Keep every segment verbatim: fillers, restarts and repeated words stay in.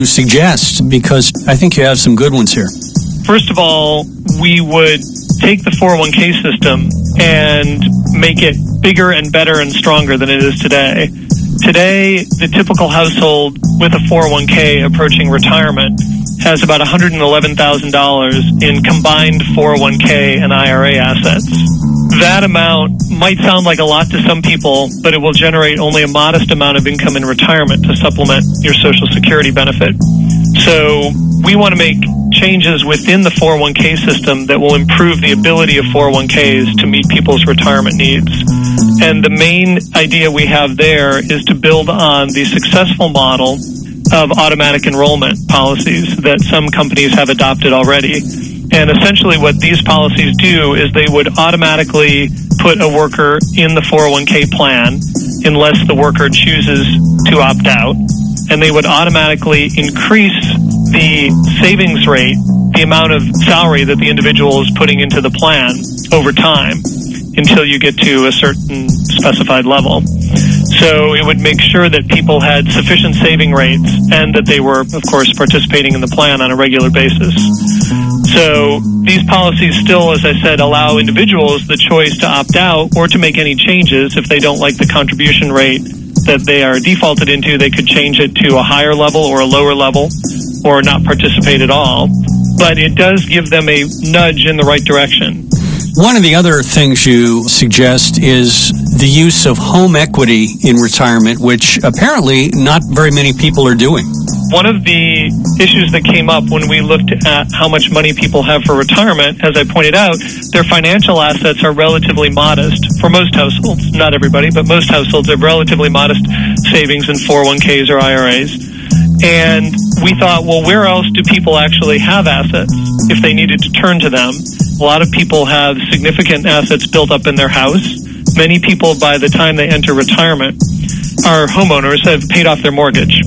suggest? Because I think you have some good ones here. First of all, we would take the four oh one k system and make it bigger and better and stronger than it is today. Today, the typical household with a four oh one k approaching retirement has about one hundred eleven thousand dollars in combined four oh one k and I R A assets. That amount might sound like a lot to some people, but it will generate only a modest amount of income in retirement to supplement your Social Security benefit. So we want to make changes within the four oh one k system that will improve the ability of four oh one k's to meet people's retirement needs. And the main idea we have there is to build on the successful model of automatic enrollment policies that some companies have adopted already. And essentially what these policies do is they would automatically put a worker in the four oh one k plan unless the worker chooses to opt out. And they would automatically increase the savings rate, the amount of salary that the individual is putting into the plan over time until you get to a certain specified level. So it would make sure that people had sufficient saving rates and that they were, of course, participating in the plan on a regular basis. So these policies still, as I said, allow individuals the choice to opt out or to make any changes. If they don't like the contribution rate that they are defaulted into, they could change it to a higher level or a lower level or not participate at all. But it does give them a nudge in the right direction. One of the other things you suggest is the use of home equity in retirement, which apparently not very many people are doing. One of the issues that came up when we looked at how much money people have for retirement, as I pointed out, their financial assets are relatively modest for most households. Not everybody, but most households have relatively modest savings in four oh one k's or I R A's. And we thought, well, where else do people actually have assets if they needed to turn to them? A lot of people have significant assets built up in their house. Many people, by the time they enter retirement, are homeowners, have paid off their mortgage.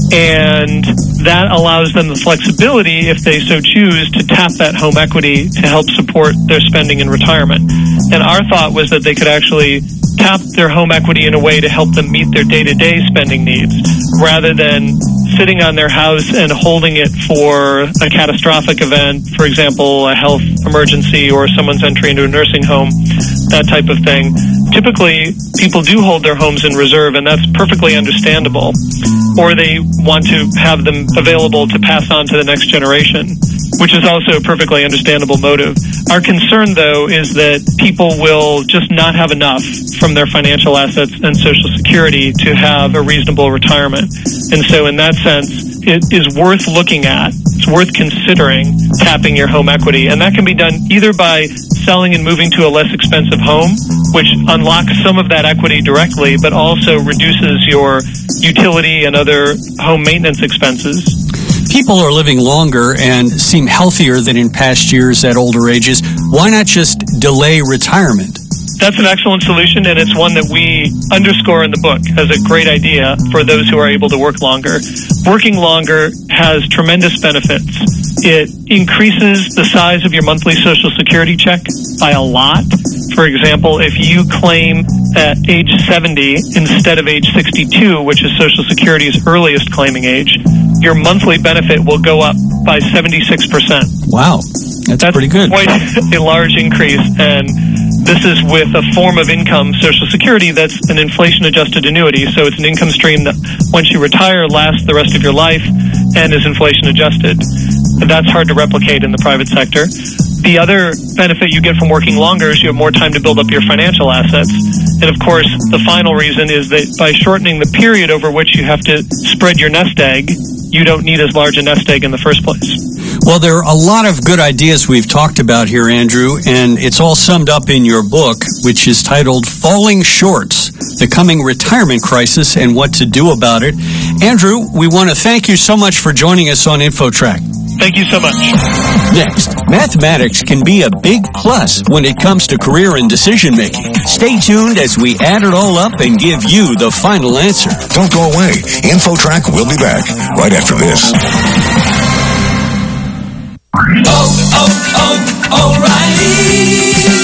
And that allows them the flexibility, if they so choose, to tap that home equity to help support their spending in retirement. And our thought was that they could actually tap their home equity in a way to help them meet their day-to-day spending needs, rather than sitting on their house and holding it for a catastrophic event, for example, a health emergency or someone's entry into a nursing home, that type of thing. Typically, people do hold their homes in reserve, and that's perfectly understandable. Or they want to have them available to pass on to the next generation, which is also a perfectly understandable motive. Our concern, though, is that people will just not have enough from their financial assets and Social Security to have a reasonable retirement. And so in that sense, it is worth looking at. It's worth considering tapping your home equity. And that can be done either by selling and moving to a less expensive home, which unlocks some of that equity directly, but also reduces your utility and other home maintenance expenses. People are living longer and seem healthier than in past years at older ages. Why not just delay retirement? That's an excellent solution, and it's one that we underscore in the book as a great idea for those who are able to work longer. Working longer has tremendous benefits. It increases the size of your monthly Social Security check by a lot. For example, if you claim at age seventy instead of age sixty-two, which is Social Security's earliest claiming age, your monthly benefit will go up by seventy-six percent. Wow, that's, that's pretty good. Quite a large increase, and this is with a form of income, Social Security, that's an inflation-adjusted annuity. So it's an income stream that, once you retire, lasts the rest of your life and is inflation-adjusted. That's hard to replicate in the private sector. The other benefit you get from working longer is you have more time to build up your financial assets. And, of course, the final reason is that by shortening the period over which you have to spread your nest egg, you don't need as large a nest egg in the first place. Well, there are a lot of good ideas we've talked about here, Andrew, and it's all summed up in your book, which is titled Falling Shorts, The Coming Retirement Crisis and What to Do About It. Andrew, we want to thank you so much for joining us on InfoTrack. Thank you so much. Next, mathematics can be a big plus when it comes to career and decision making. Stay tuned as we add it all up and give you the final answer. Don't go away. InfoTrack will be back right after this. Oh, oh, oh, O'Reilly.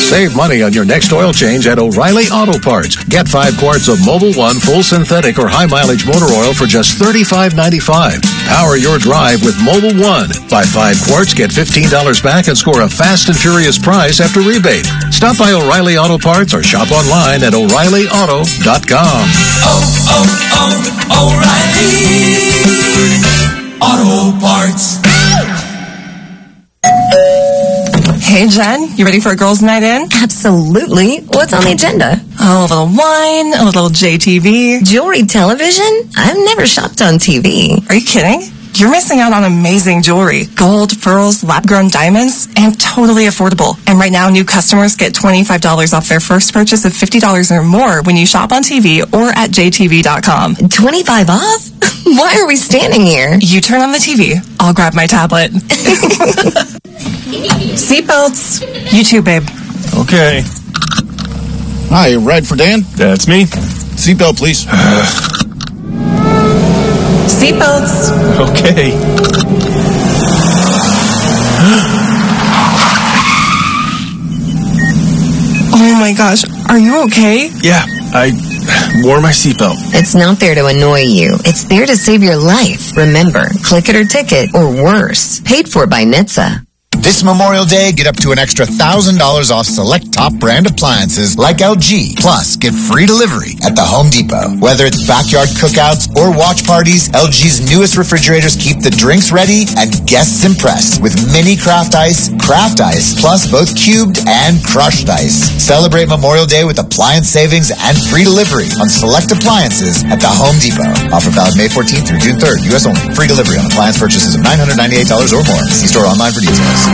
Save money on your next oil change at O'Reilly Auto Parts. Get five quarts of Mobil one full synthetic or high mileage motor oil for just thirty-five ninety-five. Power your drive with Mobil one. Buy five quarts, get fifteen dollars back, and score a fast and furious price after rebate. Stop by O'Reilly Auto Parts or shop online at O'Reilly Auto dot com. Oh, oh, oh, O'Reilly Auto Parts. Hey, Jen, you ready for a girls' night in? Absolutely. What's on the agenda? Oh, a little wine, a little J T V. Jewelry television? I've never shopped on T V. Are you kidding? You're missing out on amazing jewelry. Gold, pearls, lab-grown diamonds, and totally affordable. And right now, new customers get twenty-five dollars off their first purchase of fifty dollars or more when you shop on T V or at J T V dot com. twenty-five off? Why are we standing here? You turn on the T V. I'll grab my tablet. Seatbelts. You too, babe. Okay. Hi, you ride for Dan? That's me. Seatbelt, please. Seatbelts. Okay. Oh my gosh, are you okay? Yeah, I wore my seatbelt. It's not there to annoy you. It's there to save your life. Remember, click it or ticket, or worse. Paid for by N H T S A. This Memorial Day, get up to an extra one thousand dollars off select top brand appliances like L G. Plus, get free delivery at the Home Depot. Whether it's backyard cookouts or watch parties, L G's newest refrigerators keep the drinks ready and guests impressed with mini craft ice, craft ice, plus both cubed and crushed ice. Celebrate Memorial Day with appliance savings and free delivery on select appliances at the Home Depot. Offer valid May fourteenth through June third, U S only. Free delivery on appliance purchases of nine hundred ninety-eight dollars or more. See store online for details.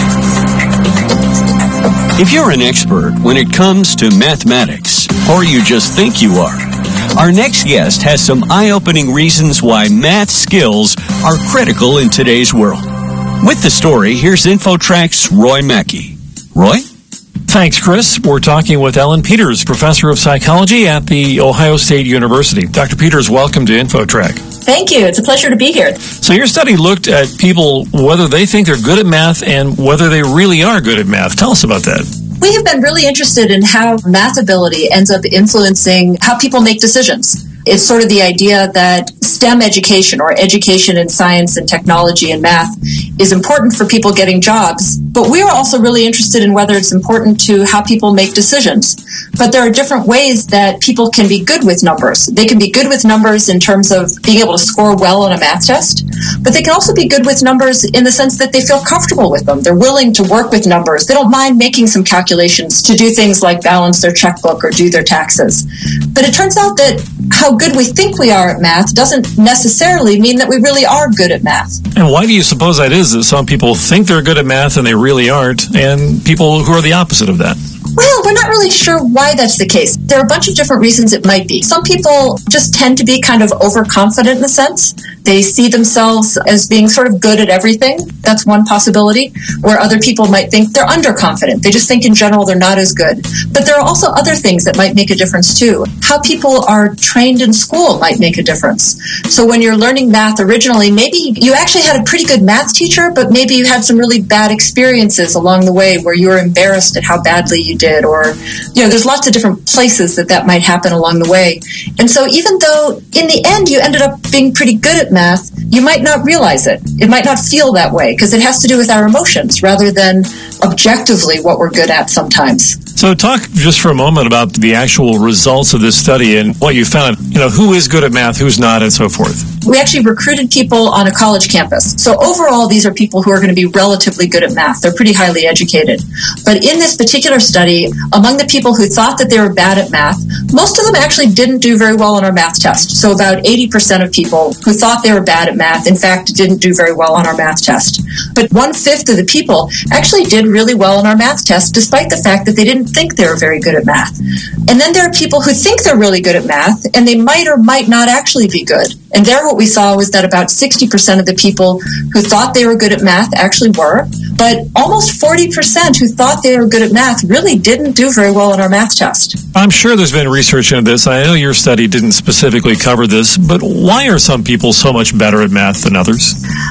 If you're an expert when it comes to mathematics, or you just think you are, our next guest has some eye-opening reasons why math skills are critical in today's world. With the story, here's InfoTrack's Roy Mackey. Roy? Thanks, Chris. We're talking with Ellen Peters, professor of psychology at the Ohio State University. Doctor Peters, welcome to InfoTrack. Thank you. It's a pleasure to be here. So your study looked at people, whether they think they're good at math and whether they really are good at math. Tell us about that. We have been really interested in how math ability ends up influencing how people make decisions. It's sort of the idea that STEM education, or education in science and technology and math, is important for people getting jobs. But we are also really interested in whether it's important to how people make decisions. But there are different ways that people can be good with numbers. They can be good with numbers in terms of being able to score well on a math test, but they can also be good with numbers in the sense that they feel comfortable with them. They're willing to work with numbers. They don't mind making some calculations to do things like balance their checkbook or do their taxes. But it turns out that how good we think we are at math doesn't necessarily mean that we really are good at math. And why do you suppose that is, that some people think they're good at math and they really aren't, and people who are the opposite of that? Well, we're not really sure why that's the case. There are a bunch of different reasons it might be. Some people just tend to be kind of overconfident in a sense. They see themselves as being sort of good at everything. That's one possibility. Where other people might think they're underconfident. They just think in general they're not as good. But there are also other things that might make a difference too. How people are trained in school might make a difference. So when you're learning math originally, maybe you actually had a pretty good math teacher, but maybe you had some really bad experiences along the way where you were embarrassed at how badly you did. Or, you know, there's lots of different places that that might happen along the way. And so even though in the end you ended up being pretty good at math, you might not realize it. It might not feel that way because it has to do with our emotions rather than objectively what we're good at sometimes. So talk just for a moment about the actual results of this study and what you found. You know, who is good at math, who's not, and so forth. We actually recruited people on a college campus. So overall, these are people who are going to be relatively good at math. They're pretty highly educated. But in this particular study, among the people who thought that they were bad at math, most of them actually didn't do very well on our math test. So about eighty percent of people who thought they were bad at math, in fact, didn't do very well on our math test. But one-fifth of the people actually did really well on our math test, despite the fact that they didn't think they were very good at math. And then there are people who think they're really good at math, and they might or might not actually be good. And there what we saw was that about sixty percent of the people who thought they were good at math actually were, but almost forty percent who thought they were good at math really didn't do very well on our math test. I'm sure there's been research into this. I know your study didn't specifically cover this, but why are some people so much better at math than others?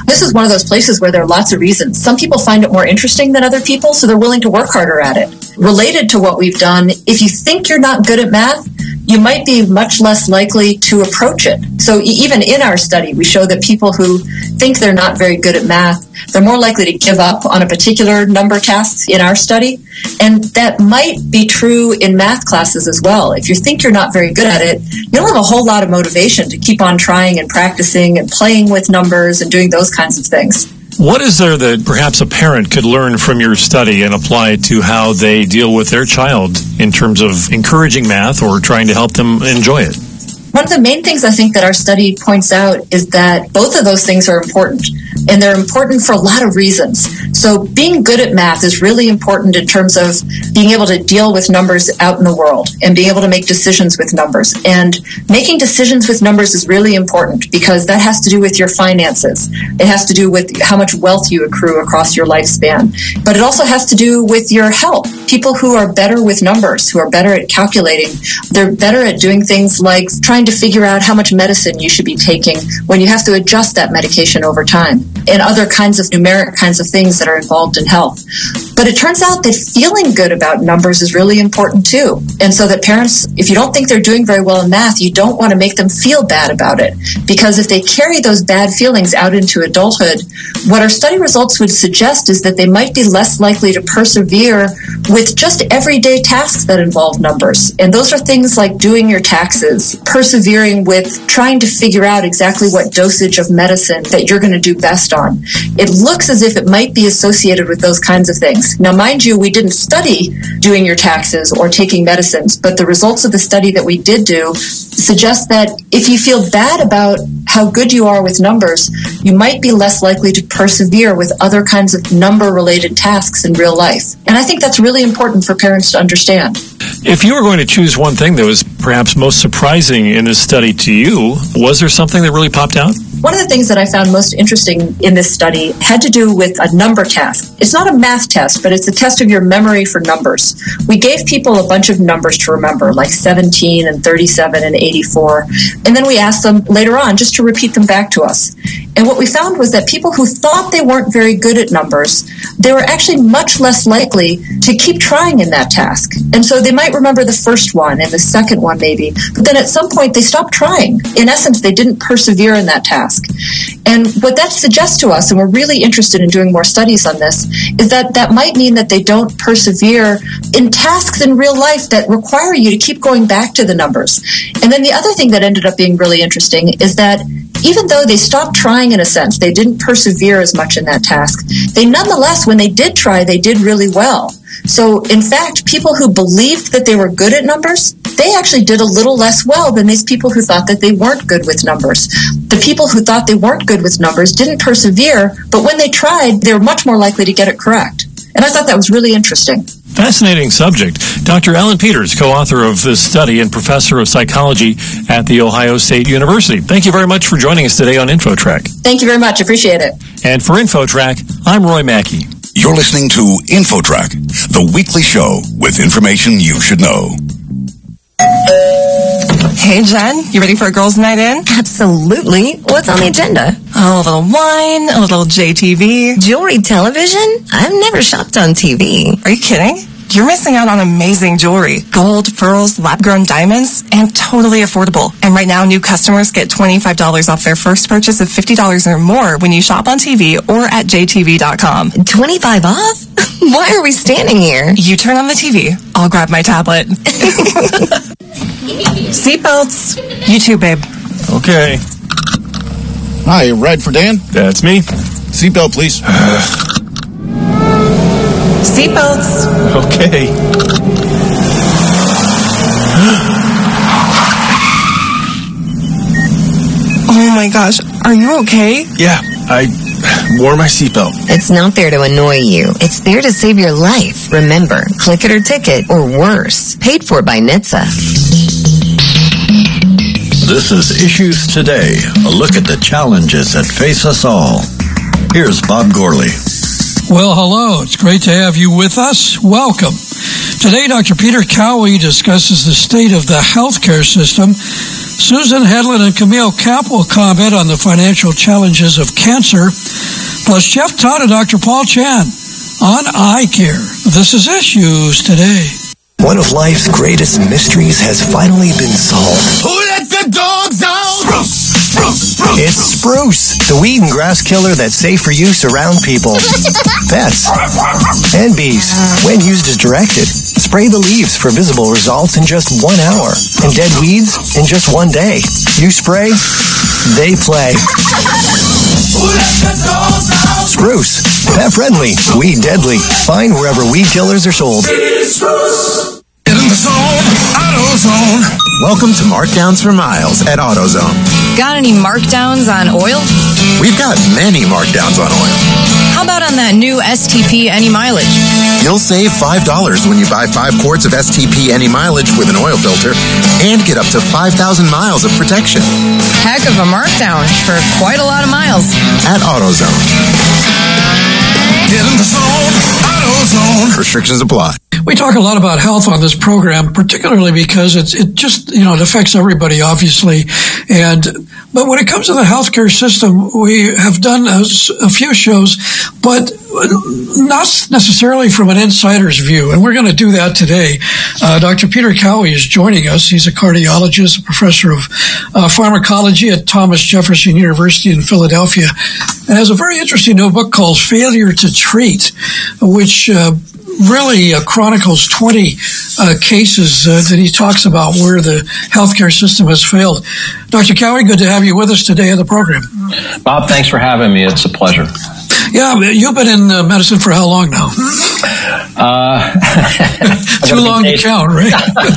This is one of those places where there are lots of reasons. Some people find it more interesting than other people, so they're willing to work harder at it. Related to what we've done, if you think you're not good at math, you might be much less likely to approach it. So even in our study, we show that people who think they're not very good at math, they're more likely to give up on a particular number task in our study. And that might be true in math classes as well. If you think you're not very good at it, you don't have a whole lot of motivation to keep on trying and practicing and playing with numbers and doing those kinds of things. What is there that perhaps a parent could learn from your study and apply to how they deal with their child in terms of encouraging math or trying to help them enjoy it? One of the main things I think that our study points out is that both of those things are important, and they're important for a lot of reasons. So being good at math is really important in terms of being able to deal with numbers out in the world and being able to make decisions with numbers. And making decisions with numbers is really important because that has to do with your finances. It has to do with how much wealth you accrue across your lifespan. But it also has to do with your health. People who are better with numbers, who are better at calculating, they're better at doing things like trying to figure out how much medicine you should be taking when you have to adjust that medication over time, and other kinds of numeric kinds of things that are involved in health. But it turns out that feeling good about numbers is really important too. And so that parents, if you don't think they're doing very well in math, you don't want to make them feel bad about it. Because if they carry those bad feelings out into adulthood, what our study results would suggest is that they might be less likely to persevere with just everyday tasks that involve numbers. And those are things like doing your taxes, persevering with trying to figure out exactly what dosage of medicine that you're going to do best on. It looks as if it might be associated with those kinds of things. Now, mind you, we didn't study doing your taxes or taking medicines, but the results of the study that we did do suggest that if you feel bad about how good you are with numbers, you might be less likely to persevere with other kinds of number-related tasks in real life. And I think that's really important for parents to understand. If you were going to choose one thing that was perhaps most surprising in this study to you, was there something that really popped out? One of the things that I found most interesting in this study had to do with a number task. It's not a math test, but it's a test of your memory for numbers. We gave people a bunch of numbers to remember, like seventeen and thirty-seven and eighty-four, and then we asked them later on just to repeat them back to us. And what we found was that people who thought they weren't very good at numbers, they were actually much less likely to keep trying in that task. And so they might remember the first one and the second one maybe, but then at some point they stopped trying. In essence, they didn't persevere in that task. And what that suggests to us, and we're really interested in doing more studies on this, is that that might mean that they don't persevere in tasks in real life that require you to keep going back to the numbers. And then the other thing that ended up being really interesting is that even though they stopped trying in a sense, they didn't persevere as much in that task, they nonetheless, when they did try, they did really well. So, in fact, people who believed that they were good at numbers, they actually did a little less well than these people who thought that they weren't good with numbers. The people who thought they weren't good with numbers didn't persevere, but when they tried, they were much more likely to get it correct. And I thought that was really interesting. Fascinating subject. Doctor Ellen Peters, co-author of this study and professor of psychology at The Ohio State University. Thank you very much for joining us today on InfoTrack. Thank you very much. Appreciate it. And for InfoTrack, I'm Roy Mackey. You're listening to InfoTrack, the weekly show with information you should know. Hey, Jen, you ready for a girls' night in? Absolutely. What's on the agenda? Oh, a little wine, a little J T V. Jewelry television? I've never shopped on T V. Are you kidding? You're missing out on amazing jewelry. Gold, pearls, lab-grown diamonds, and totally affordable. And right now, new customers get twenty-five dollars off their first purchase of fifty dollars or more when you shop on T V or at J T V dot com. twenty-five off? Why are we standing here? You turn on the T V. I'll grab my tablet. Seatbelts. You too, babe. Okay. Hi, ride for Dan? That's me. Seatbelt, please. Seatbelts. Okay. Oh my gosh, are you okay? Yeah, I wore my seatbelt. It's not there to annoy you. It's there to save your life. Remember, click it or ticket, or worse. Paid for by N H T S A. This is Issues Today, a look at the challenges that face us all. Here's Bob Gorley. Well, hello. It's great to have you with us. Welcome. Today, Doctor Peter Cowie discusses the state of the healthcare system Susan Hedlund and Camille Kapp will comment on the financial challenges of cancer. Plus, Jeff Todd and Doctor Paul Chan on eye care. This is Issues Today. One of life's greatest mysteries has finally been solved. Who let the dogs out? Spruce, spruce, spruce. It's spruce, the weed and grass killer that's safe for use around people, pets, and bees. When used as directed, spray the leaves for visible results in just one hour, and dead weeds in just one day. You spray, they play. Who let the dogs out? Spruce, pet friendly, weed deadly. Find wherever weed killers are sold. It's spruce. In the zone, AutoZone. Welcome to Markdowns for Miles at AutoZone. Got any markdowns on oil? We've got many markdowns on oil. How about on that new S T P Any Mileage? You'll save five dollars when you buy five quarts of S T P Any Mileage with an oil filter and get up to five thousand miles of protection. Heck of a markdown for quite a lot of miles. At AutoZone. Get in the zone, AutoZone. Restrictions apply. We talk a lot about health on this program, particularly because it's it just, you know, it affects everybody, obviously. And but when it comes to the healthcare system, we have done a, a few shows, but not necessarily from an insider's view. And we're going to do that today. Uh, Doctor Peter Cowie is joining us. He's a cardiologist, a professor of uh, pharmacology at Thomas Jefferson University in Philadelphia, and has a very interesting new book called Failure to Treat, which uh, really uh, chronicles twenty uh, cases uh, that he talks about where the healthcare system has failed. Doctor Cowie, good to have you with us today on the program. Bob, thanks for having me. It's a pleasure. Yeah, you've been in uh, medicine for how long now? Uh, Too long to count, right?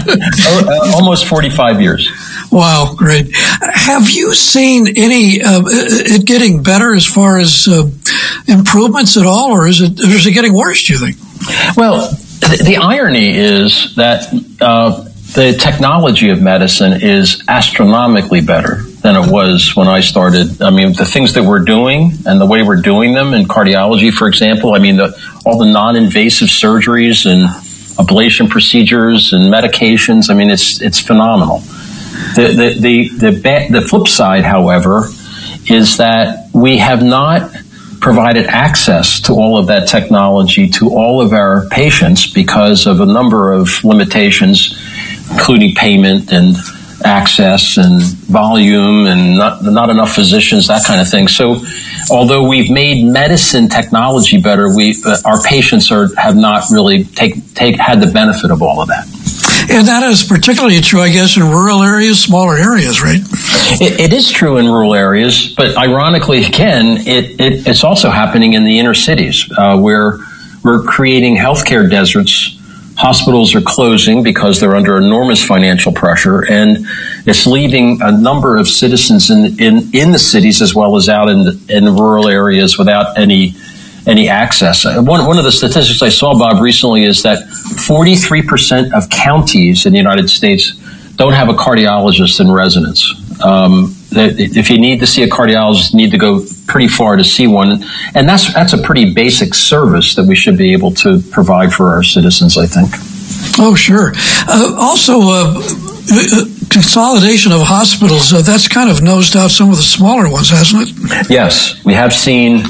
Almost forty-five years. Wow, great. Have you seen any uh, it getting better as far as uh, improvements at all, or is it or is it getting worse, do you think? Well, the, the irony is that uh, the technology of medicine is astronomically better than it was when I started. I mean, the things that we're doing and the way we're doing them in cardiology, for example, I mean, the, all the non-invasive surgeries and ablation procedures and medications, I mean, it's it's phenomenal. The, the, the, the, ba- the flip side, however, is that we have not provided access to all of that technology to all of our patients because of a number of limitations, including payment and access and volume and not, not enough physicians, that kind of thing. So although we've made medicine technology better, we uh, our patients are have not really take, take had the benefit of all of that. And that is particularly true, I guess, in rural areas, smaller areas, right? It, it is true in rural areas, but ironically, again, it, it, it's also happening in the inner cities uh, where we're creating healthcare deserts. Hospitals are closing because they're under enormous financial pressure, and it's leaving a number of citizens in in, in the cities as well as out in the, in the rural areas without any any access. One one of the statistics I saw, Bob, recently is that forty-three percent of counties in the United States don't have a cardiologist in residence. Um, if you need to see a cardiologist, you need to go pretty far to see one. And that's that's a pretty basic service that we should be able to provide for our citizens, I think. Oh, sure. Uh, also, uh, consolidation of hospitals, uh, that's kind of nosed out some of the smaller ones, hasn't it? Yes, we have seen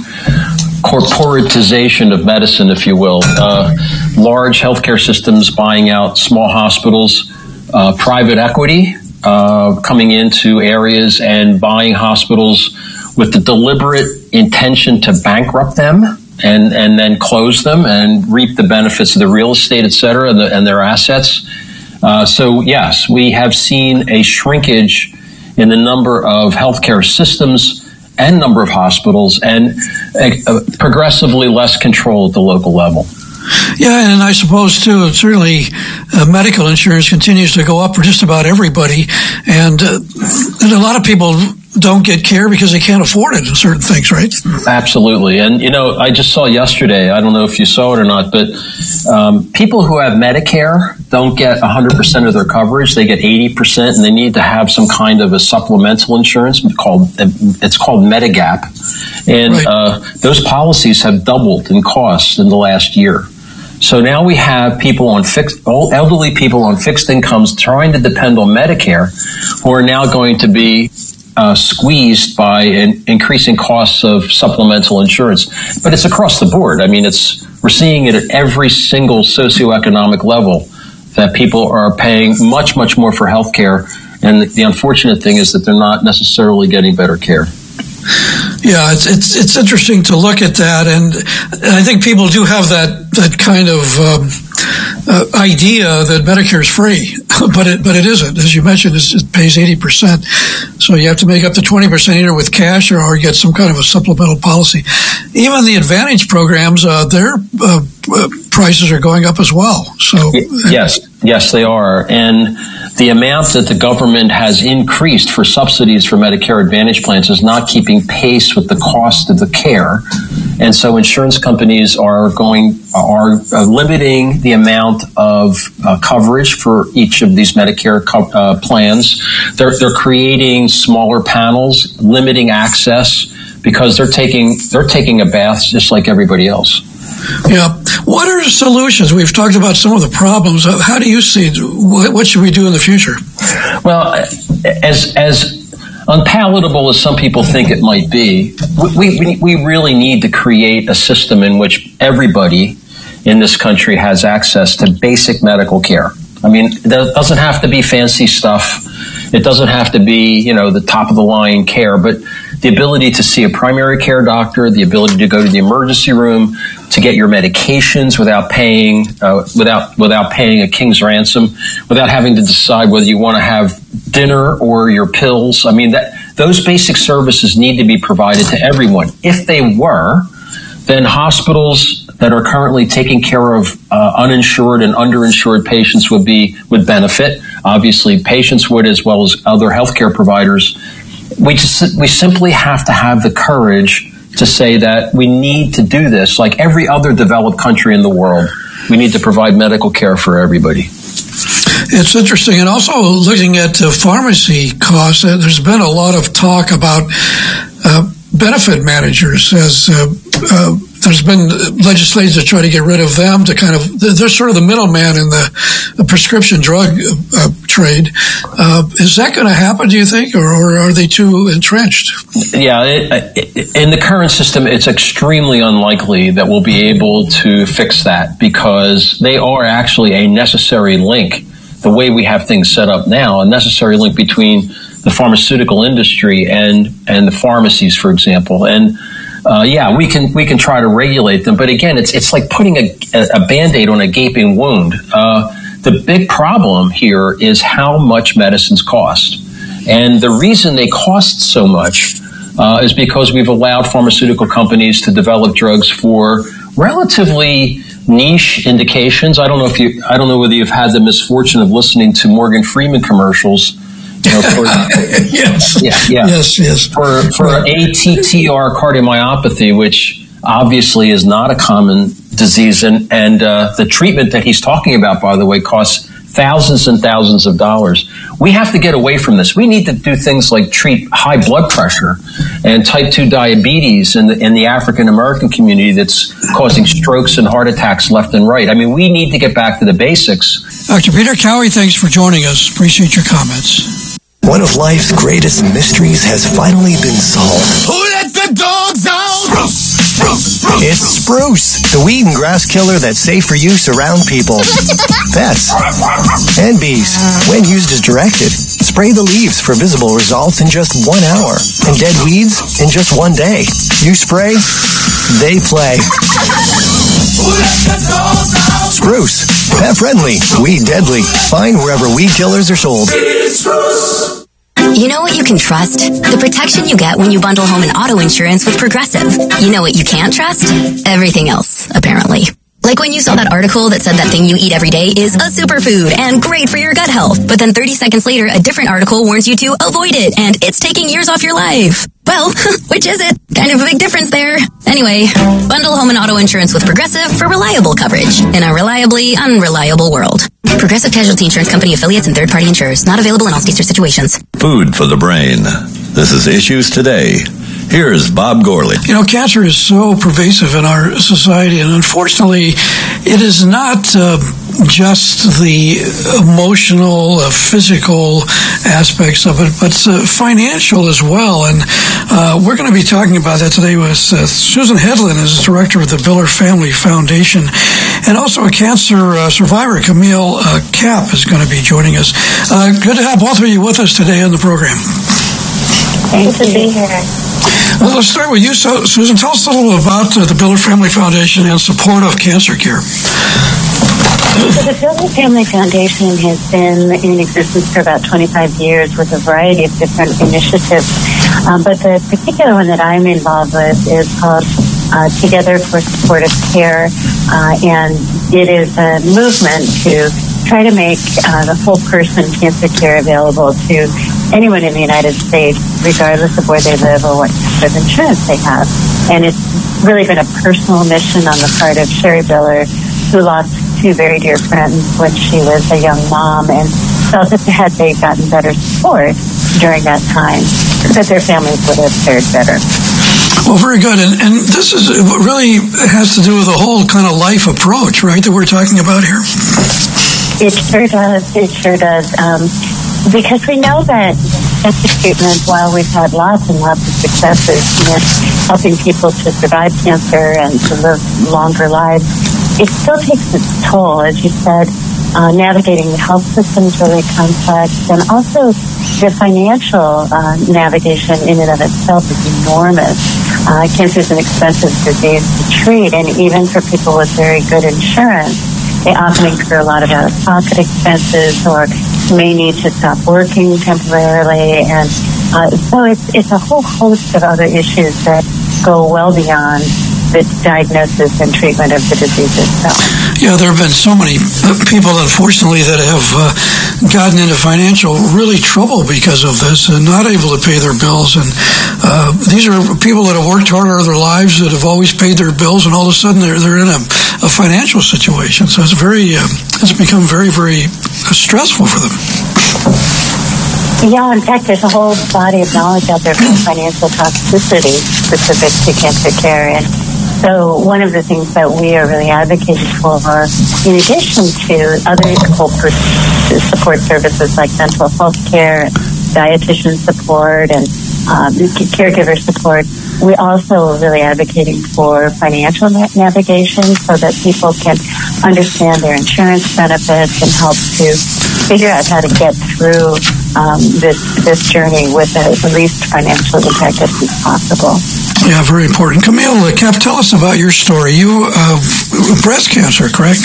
corporatization of medicine, if you will. Uh, large healthcare systems buying out small hospitals, uh, private equity uh, coming into areas and buying hospitals with the deliberate intention to bankrupt them and, and then close them and reap the benefits of the real estate, et cetera, and, the, and their assets. Uh, so, yes, we have seen a shrinkage in the number of healthcare systems and number of hospitals, and uh, progressively less control at the local level. Yeah, and I suppose, too, certainly uh, medical insurance continues to go up for just about everybody, and, uh, and a lot of people don't get care because they can't afford it in certain things, right? Absolutely. And, you know, I just saw yesterday, I don't know if you saw it or not, but um, people who have Medicare don't get one hundred percent of their coverage. They get eighty percent, and they need to have some kind of a supplemental insurance called, it's called Medigap. And right. uh, those policies have doubled in cost in the last year. So now we have people on fixed, old elderly people on fixed incomes trying to depend on Medicare, who are now going to be uh, squeezed by in, increasing costs of supplemental insurance. But it's across the board. I mean, it's we're seeing it at every single socioeconomic level that people are paying much, much more for health care. And the, the unfortunate thing is that they're not necessarily getting better care. Yeah, it's, it's it's interesting to look at that, and I think people do have that that kind of um, uh, idea that Medicare is free, but it but it isn't. As you mentioned, it's, it pays eighty percent, so you have to make up the twenty percent either with cash or, or get some kind of a supplemental policy. Even the Advantage programs, uh, their uh, uh, prices are going up as well. So yes, yes, they are, and the amount that the government has increased for subsidies for Medicare Advantage plans is not keeping pace with the cost of the care. And so insurance companies are going, are uh, limiting the amount of uh, coverage for each of these Medicare co- uh, plans. They're, they're creating smaller panels, limiting access because they're taking, they're taking a bath just like everybody else. Yeah. What are the solutions? We've talked about some of the problems. How do you see it? What should we do in the future? Well, as as unpalatable as some people think it might be, we, we, we really need to create a system in which everybody in this country has access to basic medical care. I mean, it doesn't have to be fancy stuff. It doesn't have to be, you know, the top of the line care, but the ability to see a primary care doctor, the ability to go to the emergency room, to get your medications without paying, uh, without without paying a king's ransom, without having to decide whether you want to have dinner or your pills. I mean, that those basic services need to be provided to everyone. If they were, then hospitals that are currently taking care of uh, uninsured and underinsured patients would be would benefit. Obviously, patients would, as well as other healthcare providers. We just we simply have to have the courage to say that we need to do this. Like every other developed country in the world, we need to provide medical care for everybody. It's interesting. And also looking at uh, pharmacy costs, uh, there's been a lot of talk about uh, benefit managers as uh, uh, there's been legislation to try to get rid of them to kind of, they're sort of the middleman in the, the prescription drug uh, trade. Uh, is that going to happen, do you think, or, or are they too entrenched? Yeah, it, it, in the current system, it's extremely unlikely that we'll be able to fix that because they are actually a necessary link, the way we have things set up now, a necessary link between the pharmaceutical industry and, and the pharmacies, for example. And Uh, yeah, we can we can try to regulate them, but again, it's it's like putting a, a Band-Aid on a gaping wound. Uh, the big problem here is how much medicines cost, and the reason they cost so much uh, is because we've allowed pharmaceutical companies to develop drugs for relatively niche indications. I don't know if you I don't know whether you've had the misfortune of listening to Morgan Freeman commercials. You know, for, yes. Yeah, yeah. Yes, yes. For for A T T R cardiomyopathy, which obviously is not a common disease, and and uh, the treatment that he's talking about, by the way, costs thousands and thousands of dollars. We have to get away from this. We need to do things like treat high blood pressure and type two diabetes in the in the African American community that's causing strokes and heart attacks left and right. I mean, we need to get back to the basics. Doctor Peter Cowie, thanks for joining us. Appreciate your comments. One of life's greatest mysteries has finally been solved. Who let the dogs out? Spruce, spruce, spruce. It's Spruce, the weed and grass killer that's safe for use around people, pets, and bees. When used as directed, spray the leaves for visible results in just one hour, and dead weeds in just one day. You spray, they play. Who let the dogs out? Spruce, pet friendly, weed deadly. Find wherever weed killers are sold. You know what you can trust? The protection you get when you bundle home and auto insurance with Progressive. You know what you can't trust? Everything else, apparently. Like when you saw that article that said that thing you eat every day is a superfood and great for your gut health. But then thirty seconds later, a different article warns you to avoid it and it's taking years off your life. Well, which is it? Kind of a big difference there. Anyway, bundle home and auto insurance with Progressive for reliable coverage in a reliably unreliable world. Progressive Casualty Insurance Company affiliates and third-party insurers. Not available in all states or situations. Food for the brain. This is Issues Today. Here's Bob Gorley. You know, cancer is so pervasive in our society, and unfortunately, it is not uh, just the emotional, uh, physical aspects of it, but uh, financial as well. And uh, we're going to be talking about that today with uh, Susan Hedlund, as director of the Biller Family Foundation, and also a cancer uh, survivor, Camille uh, Kapp, is going to be joining us. Uh, good to have both of you with us today on the program. Thanks to be here. Well, let's start with you, so, Susan. Tell us a little about uh, the Biller Family Foundation and support of cancer care. So the Biller Family Foundation has been in existence for about twenty-five years with a variety of different initiatives. Um, but the particular one that I'm involved with is called uh, Together for Supportive Care. Uh, and it is a movement to try to make uh, the whole person cancer care available to anyone in the United States, regardless of where they live or what type of insurance they have. And it's really been a personal mission on the part of Sherry Biller, who lost two very dear friends when she was a young mom, and felt that had they gotten better support during that time, that their families would have fared better. Well, very good. And, and this is really has to do with the whole kind of life approach, right, that we're talking about here? It sure does. It sure does. Um, because we know that cancer treatment, while we've had lots and lots of successes in helping people to survive cancer and to live longer lives, it still takes its toll. As you said, uh, navigating the health system is really complex, and also the financial uh, navigation in and of itself is enormous. Uh, cancer is an expensive disease to treat, and even for people with very good insurance, they often incur a lot of out-of-pocket expenses or may need to stop working temporarily. And uh, so it's, it's a whole host of other issues that go well beyond the diagnosis and treatment of the disease itself. Yeah, there have been so many people, unfortunately, that have uh, gotten into financial really trouble because of this and not able to pay their bills. And uh, these are people that have worked hard all their lives, that have always paid their bills, and all of a sudden they're they're in a, a financial situation. So it's very uh, it's become very very stressful for them. Yeah, in fact, there's a whole body of knowledge out there for financial toxicity specific to cancer care. And so one of the things that we are really advocating for, in addition to other whole person support services like mental health care, dietitian support, and um, caregiver support, we also are really advocating for financial na- navigation so that people can understand their insurance benefits and help to figure out how to get through um, this this journey with the least financial impact as possible. Yeah, very important. Camille Kapp, tell us about your story. You have uh, breast cancer, correct?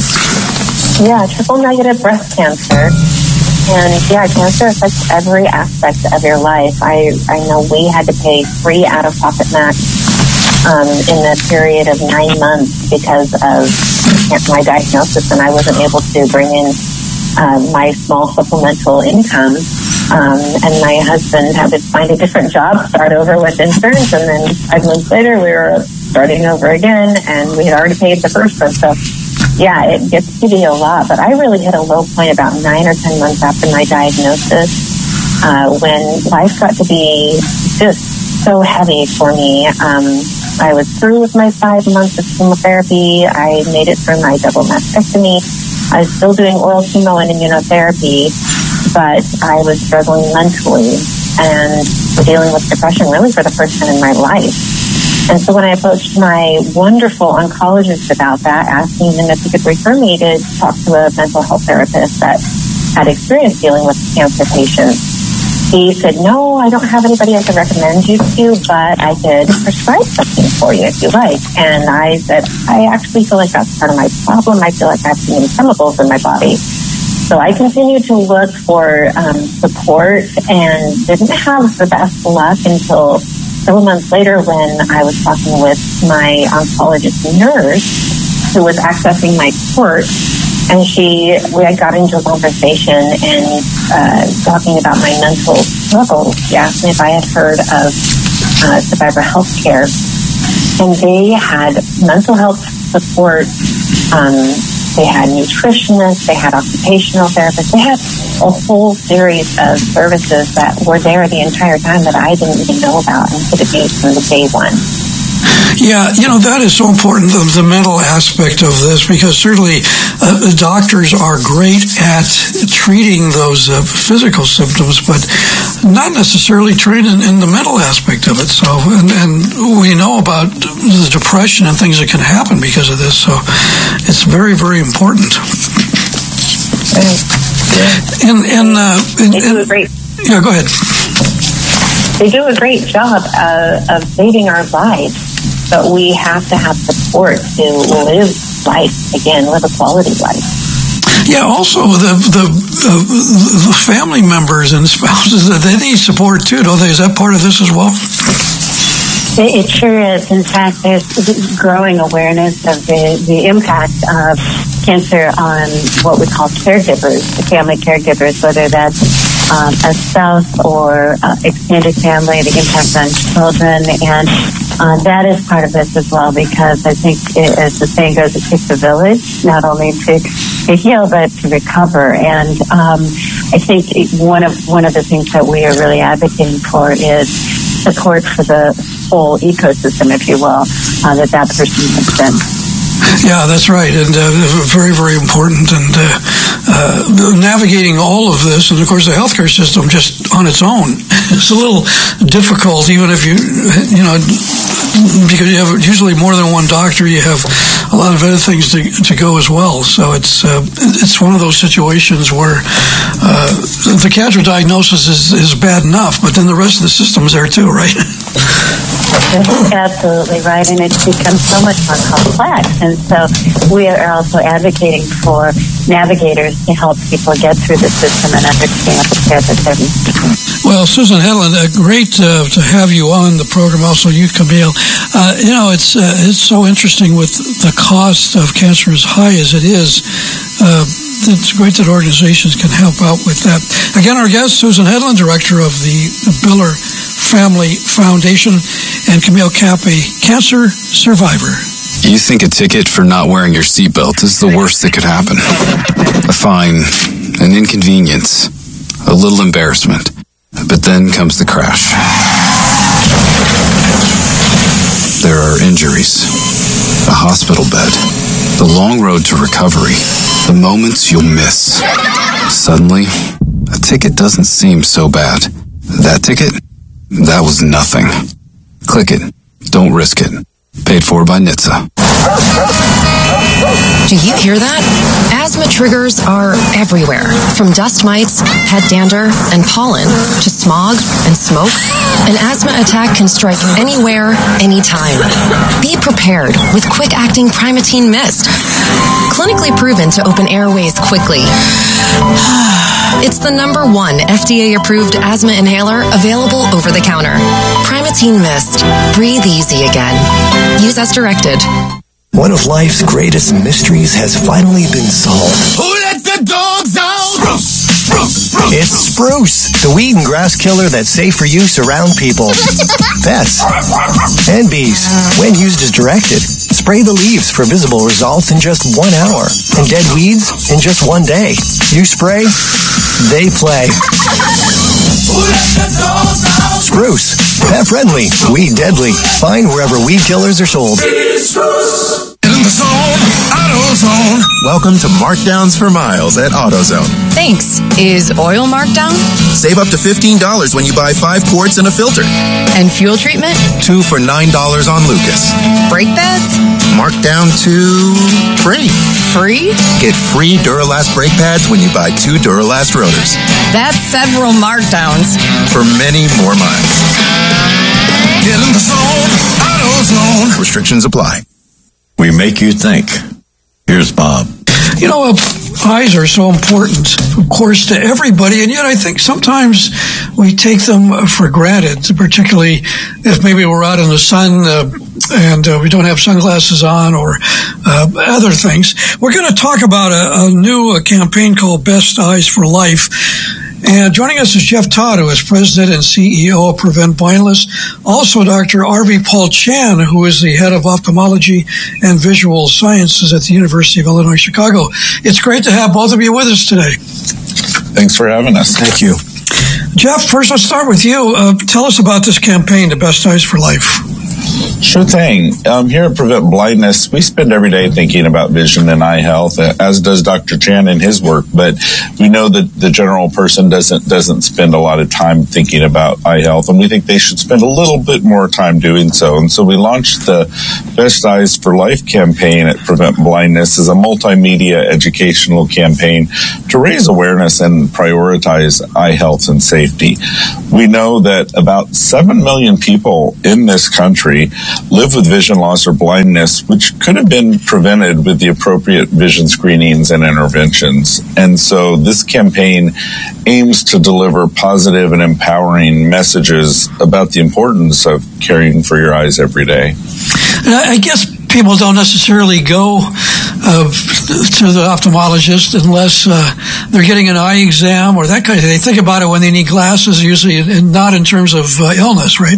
Yeah, triple negative breast cancer. And yeah, cancer affects every aspect of your life. I, I know we had to pay three out-of-pocket max um, in the period of nine months because of my diagnosis, and I wasn't able to bring in uh, my small supplemental income. Um, and my husband had to find a different job, start over with insurance, and then five months later we were starting over again, and we had already paid the first one. So yeah, it gets to be a lot, but I really hit a low point about nine or ten months after my diagnosis, uh, when life got to be just so heavy for me. Um, I was through with my five months of chemotherapy. I made it through my double mastectomy. I was still doing oral chemo and immunotherapy, but I was struggling mentally and dealing with depression really for the first time in my life. And so when I approached my wonderful oncologist about that, asking him if he could refer me to talk to a mental health therapist that had experience dealing with cancer patients, he said, no, I don't have anybody I could recommend you to, but I could prescribe something for you if you like. And I said, I actually feel like that's part of my problem. I feel like I have too many chemicals in my body. So I continued to look for um, support and didn't have the best luck until several months later when I was talking with my oncologist nurse who was accessing my court, and she, we had got into a conversation and uh, talking about my mental struggles. She asked me if I had heard of uh, Survivor Healthcare, and they had mental health support. Um, they had nutritionists, they had occupational therapists, they had a whole series of services that were there the entire time that I didn't even know about and could have used from the day one. Yeah, you know, that is so important, the, the mental aspect of this, because certainly uh, the doctors are great at treating those uh, physical symptoms, but not necessarily trained in, in the mental aspect of it. So, and, and we know about the depression and things that can happen because of this, so it's very, very important. And, and, uh, and, they do a great, yeah, go ahead. They do a great job uh, of saving our lives. But we have to have support to live life again, live a quality life. Yeah. Also, the the, uh, the family members and spouses, they need support too, don't they? Is that part of this as well? It, it sure is. In fact, there's growing awareness of the, the impact of cancer on what we call caregivers, the family caregivers, whether that's um, a spouse or uh, extended family, the impact on children, and uh, that is part of this as well, because I think, it, as the saying goes, it takes a village, not only to, to heal, but to recover. And um, I think one of one of the things that we are really advocating for is support for the whole ecosystem, if you will, uh, that that person has been. Yeah, that's right, and uh, very, very important. And uh, uh, navigating all of this, and of course, the healthcare system just on its own is a little difficult, even if you, you know, because you have usually more than one doctor, you have a lot of other things to to go as well. So it's uh, it's one of those situations where uh, the cancer diagnosis is, is bad enough, but then the rest of the system is there too, right? Absolutely right, and it's become so much more complex. And so we are also advocating for navigators to help people get through the system and understand the care that they're receiving. Well, Susan Hedlund, uh, great uh, to have you on the program. Also, you, Camille. Uh, you know, it's uh, it's so interesting with the cost of cancer as high as it is. Uh, it's great that organizations can help out with that. Again, our guest, Susan Hedlund, director of the, the Biller Family Foundation, and Camille Cappe, cancer survivor. You think a ticket for not wearing your seatbelt is the worst that could happen. A fine, an inconvenience, a little embarrassment. But then comes the crash. There are injuries, a hospital bed, the long road to recovery, the moments you'll miss. Suddenly, a ticket doesn't seem so bad. That ticket? That was nothing. Click it. Don't risk it. Paid for by N H T S A. Do you hear that? Asthma triggers are everywhere. From dust mites, head dander, and pollen, to smog and smoke. An asthma attack can strike anywhere, anytime. Be prepared with quick-acting Primatene Mist. Clinically proven to open airways quickly. It's the number one F D A-approved asthma inhaler available over the counter. Primatene Mist. Breathe easy again. Use as directed. One of life's greatest mysteries has finally been solved. Who let the dogs out? Spruce, spruce, spruce. It's Spruce, the weed and grass killer that's safe for use around people, pets, and bees. When used as directed, spray the leaves for visible results in just one hour, and dead weeds in just one day. You spray, they play. Who let the dogs out? Spruce, pet friendly, weed deadly. Find wherever weed killers are sold. In the zone, AutoZone. Welcome to Markdowns for Miles at AutoZone. Thanks. Is oil marked down? Save up to fifteen dollars when you buy five quarts and a filter. And fuel treatment? Two for nine dollars on Lucas. Brake pads? Marked down to free. Free? Get free Duralast brake pads when you buy two Duralast rotors. That's several markdowns. For many more miles. Get in the zone, AutoZone. Restrictions apply. We make you think. Here's Bob. You know, uh, eyes are so important, of course, to everybody, and yet I think sometimes we take them for granted, particularly if maybe we're out in the sun uh, and uh, we don't have sunglasses on or uh, other things. We're going to talk about a, a new uh, campaign called Best Eyes for Life. And joining us is Jeff Todd, who is president and C E O of Prevent Blindness. Also, Doctor Arvi Paul Chan, who is the head of ophthalmology and visual sciences at the University of Illinois Chicago. It's great to have both of you with us today. Thanks for having us. Thank you. Jeff, first let's start with you. Uh, tell us about this campaign, The Best Eyes for Life. Sure thing. Um, here at Prevent Blindness, we spend every day thinking about vision and eye health, as does Doctor Chan in his work. But we know that the general person doesn't doesn't spend a lot of time thinking about eye health, and we think they should spend a little bit more time doing so. And so we launched the Best Eyes for Life campaign at Prevent Blindness as a multimedia educational campaign to raise awareness and prioritize eye health and safety. We know that about seven million people in this country live with vision loss or blindness, which could have been prevented with the appropriate vision screenings and interventions. And so this campaign aims to deliver positive and empowering messages about the importance of caring for your eyes every day. And I guess people don't necessarily go uh, to the ophthalmologist unless uh, they're getting an eye exam or that kind of thing. They think about it when they need glasses, usually, and not in terms of uh, illness, right?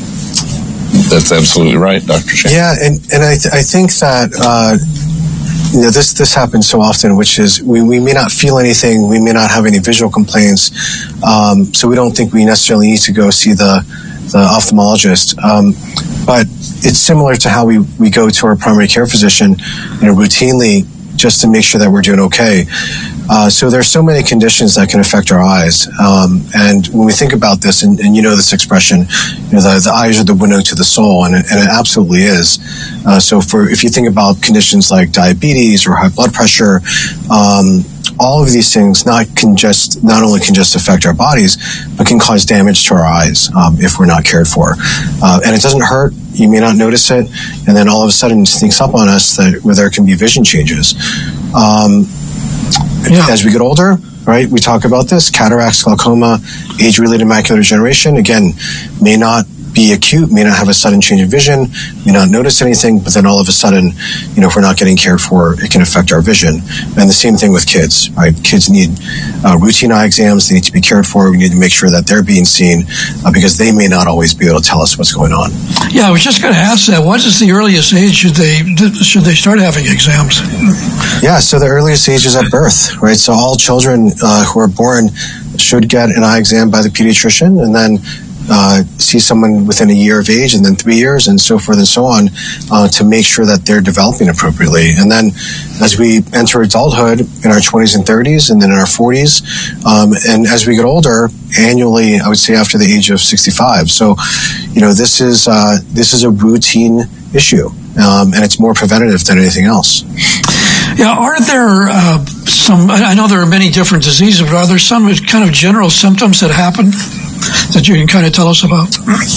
That's absolutely right, Doctor Shane. Yeah, and, and I, th- I think that uh, you know this this happens so often, which is we, we may not feel anything, we may not have any visual complaints, um, so we don't think we necessarily need to go see the the ophthalmologist. Um, but it's similar to how we, we go to our primary care physician, you know, routinely just to make sure that we're doing okay. Uh, so there's so many conditions that can affect our eyes. Um, and when we think about this, and, and you know this expression, you know, the, the eyes are the window to the soul, and it, and it absolutely is. Uh, so for if you think about conditions like diabetes or high blood pressure, um, all of these things not can just not only can just affect our bodies, but can cause damage to our eyes um, if we're not cared for. Uh, and it doesn't hurt. You may not notice it, and then all of a sudden it sneaks up on us that where there can be vision changes. Um, yeah. As we get older, right, we talk about this, cataracts, glaucoma, age-related macular degeneration, again, may not be acute, may not have a sudden change in vision, may not notice anything, but then all of a sudden, you know, if we're not getting cared for, it can affect our vision. And the same thing with kids, right? Kids need uh, routine eye exams, they need to be cared for, we need to make sure that they're being seen uh, because they may not always be able to tell us what's going on. Yeah, I was just going to ask that. What is the earliest age should they should they start having exams? Yeah, so the earliest age is at birth, right? So all children uh, who are born should get an eye exam by the pediatrician, and then Uh, see someone within a year of age, and then three years, and so forth and so on, uh, to make sure that they're developing appropriately. And then as we enter adulthood in our twenties and thirties, and then in our forties, um, and as we get older, annually, I would say after the age of sixty-five. So, you know, this is uh, this is a routine issue, um, and it's more preventative than anything else. Yeah, are there uh, some, I know there are many different diseases, but are there some kind of general symptoms that happen that you can kind of tell us about?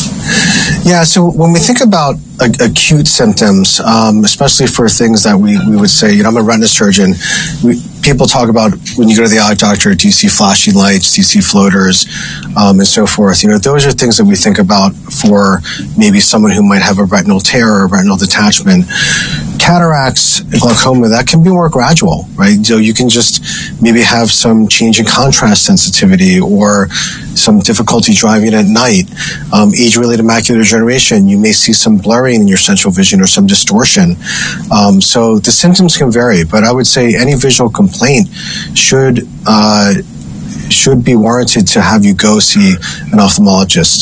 Yeah, so when we think about uh, acute symptoms, um, especially for things that we, we would say, you know, I'm a retina surgeon, we, people talk about when you go to the eye doctor, do you see flashing lights, do you see floaters, um, and so forth. You know, those are things that we think about for maybe someone who might have a retinal tear or a retinal detachment. Cataracts, glaucoma, that can be more gradual, right? So you can just maybe have some change in contrast sensitivity or some difficulty driving at night. Um, age-related macular degeneration, you may see some blurring in your central vision or some distortion. Um, so the symptoms can vary, but I would say any visual complaint should uh, should be warranted to have you go see an ophthalmologist.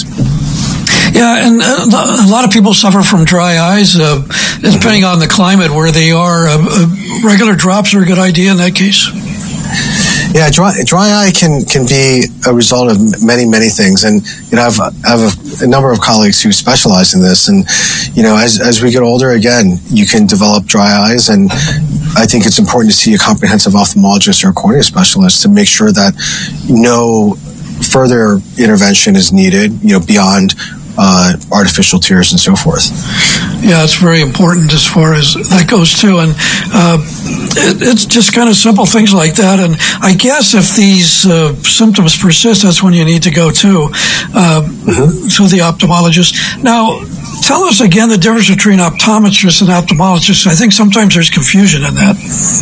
Yeah, and a lot of people suffer from dry eyes, uh, depending on the climate where they are. Uh, uh, regular drops are a good idea in that case. Yeah, dry, dry eye can, can be a result of many, many things. And, you know, I've, I have a, a number of colleagues who specialize in this. And, you know, as, as we get older, again, you can develop dry eyes. And I think it's important to see a comprehensive ophthalmologist or a cornea specialist to make sure that no further intervention is needed, you know, beyond Uh, artificial tears and so forth. Yeah, it's very important as far as that goes too, and uh, it, it's just kind of simple things like that. And I guess if these uh, symptoms persist, that's when you need to go to uh, mm-hmm. to the ophthalmologist. Now, tell us again the difference between optometrists and ophthalmologists. I think sometimes there's confusion in that.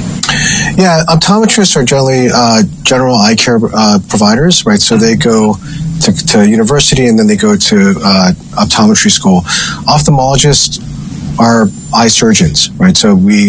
Yeah, optometrists are generally uh, general eye care uh, providers, right? So they go To, to university, and then they go to uh, optometry school. Ophthalmologists are eye surgeons, right? So we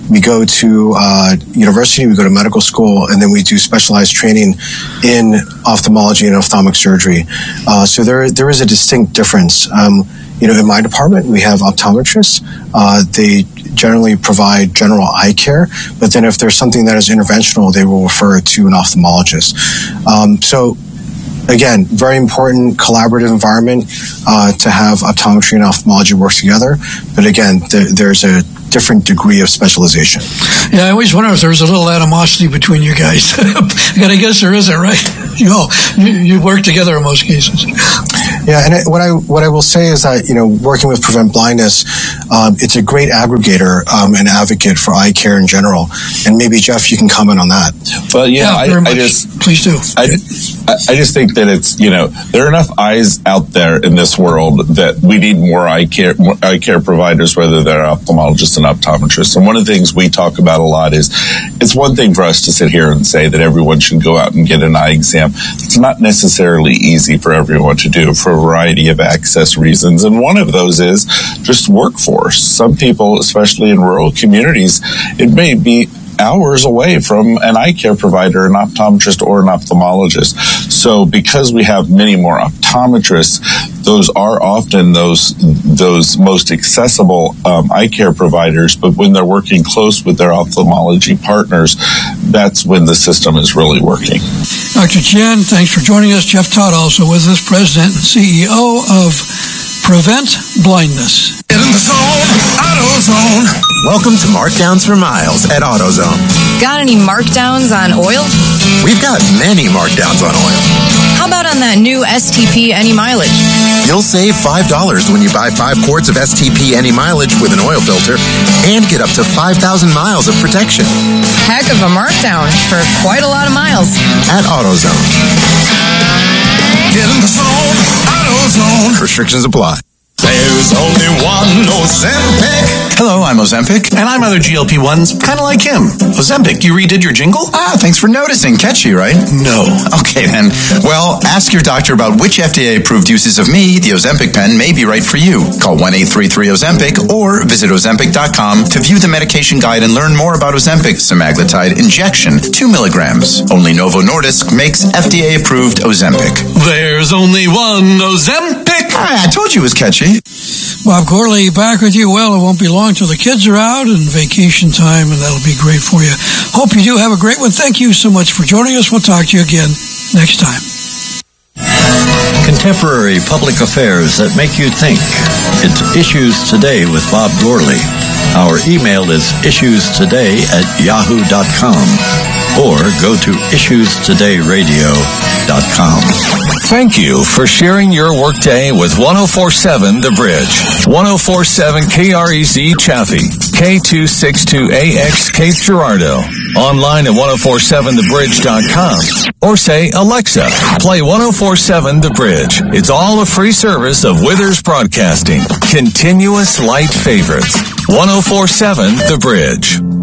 we go to uh, university, we go to medical school, and then we do specialized training in ophthalmology and ophthalmic surgery. Uh, so there there is a distinct difference. Um, you know, in my department, we have optometrists. Uh, they generally provide general eye care, but then if there's something that is interventional, they will refer to an ophthalmologist. Um, so again, very important collaborative environment uh, to have optometry and ophthalmology work together. But again, there, there's a different degree of specialization. Yeah, I always wonder if there's a little animosity between you guys. But I guess there isn't, right? You know, you, you work together in most cases. Yeah, and what I what I will say is that, you know, working with Prevent Blindness, um, it's a great aggregator um, and advocate for eye care in general. And maybe, Jeff, you can comment on that. Well, yeah, yeah I, I just please do. I, I just think that it's, you know, there are enough eyes out there in this world that we need more eye care more eye care providers, whether they're ophthalmologists and optometrists. And one of the things we talk about a lot is it's one thing for us to sit here and say that everyone should go out and get an eye exam. It's not necessarily easy for everyone to do for a variety of access reasons. And one of those is just workforce. Some people, especially in rural communities, it may be hours away from an eye care provider, an optometrist or an ophthalmologist. So because we have many more optometrists, those are often those those most accessible um, eye care providers. But when they're working close with their ophthalmology partners, that's when the system is really working. Doctor Chen, thanks for joining us. Jeff Todd also with us, President and C E O of Prevent Blindness. Get in the zone, AutoZone. Welcome to Markdowns for Miles at AutoZone. Got any markdowns on oil? We've got many markdowns on oil. How about on that new S T P Any Mileage? You'll save five dollars when you buy five quarts of S T P Any Mileage with an oil filter and get up to five thousand miles of protection. Heck of a markdown for quite a lot of miles. At AutoZone. Get in the zone, AutoZone. Restrictions apply. There's only one Ozempic. Hello, I'm Ozempic, and I'm other G L P ones, kind of like him. Ozempic, you redid your jingle? Ah, thanks for noticing. Catchy, right? No. Okay, then. Well, ask your doctor about which F D A-approved uses of me, the Ozempic pen, may be right for you. Call one eight three three Ozempic or visit Ozempic dot com to view the medication guide and learn more about Ozempic semaglutide injection, two milligrams. Only Novo Nordisk makes F D A-approved Ozempic. There's only one Ozempic. Ah, I told you it was catchy. Bob Corley back with you. Well, it won't be long till the kids are out and vacation time, and that'll be great for you. Hope you do have a great one. Thank you so much for joining us. We'll talk to you again next time. Contemporary public affairs that make you think. It's Issues Today with Bob Gourley. Our email is issues today at yahoo dot com or go to issues today radio dot com. Thank you for sharing your workday with one oh four point seven The Bridge. one oh four point seven K R E Z Chaffee, K two sixty-two A X Cape Girardeau. Online at one oh four point seven the bridge dot com. Or say, Alexa, play one oh four point seven The Bridge. It's all a free service of Withers Broadcasting. Continuous light favorites. one oh four point seven The Bridge.